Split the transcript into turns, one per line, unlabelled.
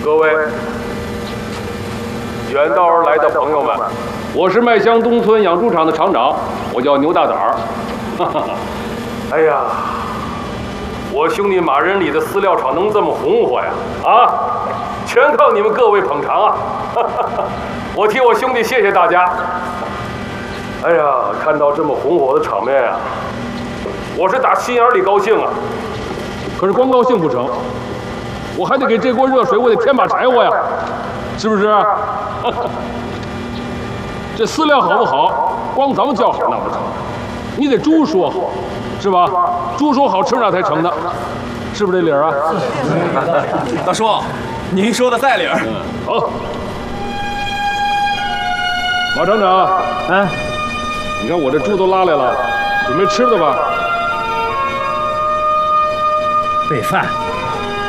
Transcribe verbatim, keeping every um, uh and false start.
各位远道而来的朋友们，我是麦乡东村养猪场的厂长，我叫牛大胆儿。哎呀，我兄弟马仁里的饲料厂能这么红火呀？啊，全靠你们各位捧场啊！我替我兄弟谢谢大家。哎呀，看到这么红火的场面啊，我是打心眼里高兴啊。可是光高兴不成，我还得给这锅热水，我得添把柴火呀，是不是？这饲料好不好，光咱们叫好那不成，你得猪说好，是吧？猪说好吃那才成的，是不是这理儿啊？
大叔，您说的在理儿。
嗯，好。马厂长，
哎，
你看我这猪都拉来了，准备吃的吧？
备饭。